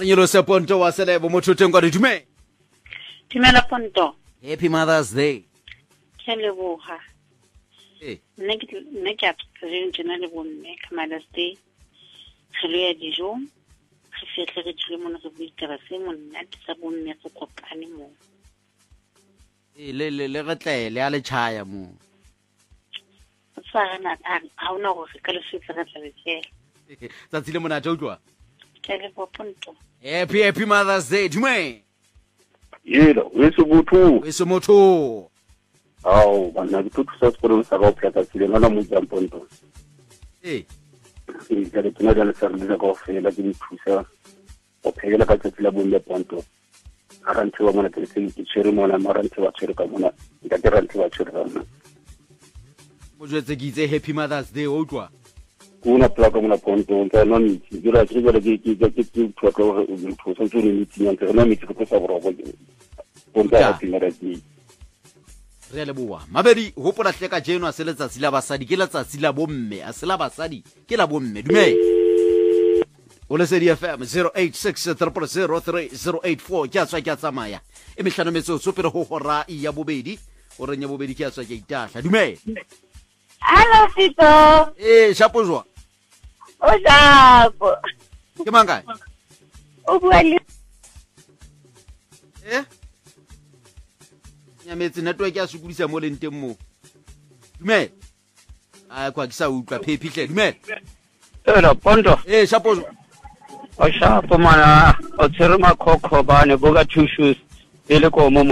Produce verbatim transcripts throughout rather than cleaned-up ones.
Nyelo se Ponto wa selebo motho teng kwa dume. Dumela Ponto. Happy Mother's Day. Ke leboha. Eh, Nne ke nne ke a tsere tsena le bomme ka Mother's Day. Re lo ya dijo. Re fihle re tsile mona re buitela se monna tsa bomme go kopane mo. eh le le le retle le a le chaya mo. Sa na ha ona go re ka le fitla ka tlabetse. Tsa tsile mona tsa utlwa. Ke leboha Ponto. Happy Happy Mother's Day dume. Yela, weso botho. Weso motho. Aw, bana ke thusa sekolo sa go pheta tsile ngana mo jamponto. Eh, Ke ke le tsena le sa le go fela ke thusa. O phela ka tsela bonne ponto. Arantse wa mona ke se ke tsere mona marantse wa tsere ka mona. Ke ka rantse wa tsere ka mona. mo jwetse ke itse Happy Mother's Day o utlwa. Una plaka mona ponto, nka no mitsi. Dira ke gore ke ke ke ke thusa go go thusa tsone mitsi ntse no mitsi go tsa go go. Ponto ya timera di. Re le bua. Mabedi hopola tle ka jeno a se letsatsi la basadi ke letsatsi la bomme, a se la basadi ke la bomme. Dume. O le se di F M zero eight six zero zero three zero eight four ke a tswa ke a tsamaya. E mehlano metso so pele ho hora ya bobedi. O renya bobedi ke a tswa ke itahla. Dume. Hello, Sito. Eh, shapo jwa. O shapo. Ke manga. O bua le Eh? Ya metsi network ya sukudisa mo le nteng mo. Dume. A kwa ke sa utlwa phephihle. Dume. Ela Ponto. Eh, shapo jwa. O shapo mana o tsere makhokho bane boka two shoes ele ko momo.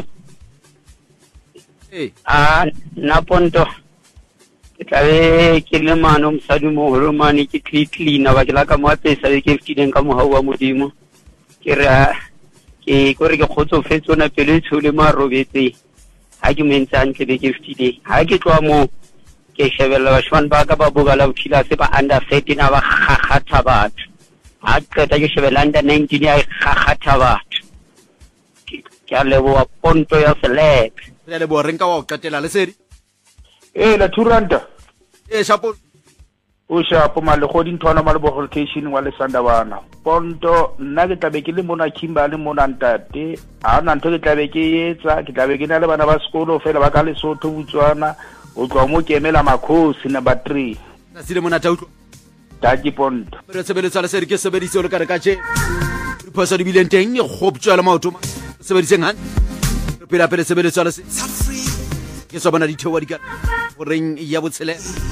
Eh, Ah, na Ponto. Ke tlabe ke le mano msadi mo holo mane ke clean ba ke la ka mo apesa ke fiteng ka mo hawa modimo. Ke ra ke gore ke khotso fetsona pele tshole ma robetse. Ha ke mentsa ntle be ke fiteng. Ha ke tloa mo ke shebella bashwan ba ka ba boga la bothila se ba under thirteen ba gagata batho. Ha qeta ke shebella under nineteen ya gagata batho. Ke a leboa Ponto ya select. re le bo renka wa o qetela le sedi. Eh la Turanta Eh, shapo. o shapo male go dintwana male bo location wa le sanda bana Ponto nna ke tlabe ke le mona Kimberley mona ntate a na ntho ke tlabe ke etsa ke tlabe ke na le bana ba sekolo fela ba ka le Sotho Botswana o tloa mo ke emela makhosi na ba three Tsa tsile mona tsa utlwa. tati Ponto Re tsebeletswa le sedi ke sebedise o le ka re ka tje. Re phosa di bileng teng e khoptswa le maoto. Sebediseng han. Re pela pele sebeletswa le se. Ke so bona dithewa di ka. O reng ya botshele.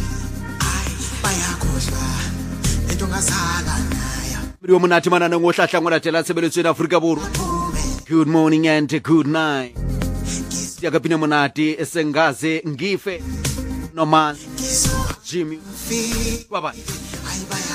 Re mo nati mana ngo hlahla ngwana tela tsebeletswe ya Afrika Borwa. Good morning and good night. Ya ka pina monate esengaze ngife. Normal. Jimmy. Bye bye.